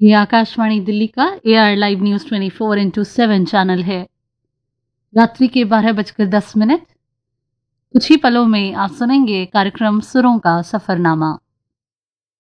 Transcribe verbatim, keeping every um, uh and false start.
ये आकाशवाणी दिल्ली का A R live news twenty four into seven channel है। रात्रि के बारह बजकर दस मिनट। कुछ ही पलों में आप सुनेंगे कार्यक्रम सुरों का सफरनामा।